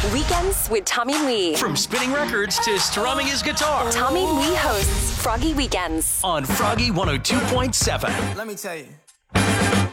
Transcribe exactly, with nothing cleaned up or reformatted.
Weekends with Tommy Lee. From spinning records to strumming his guitar. Tommy Lee hosts Froggy Weekends on Froggy one oh two point seven. Let me tell you.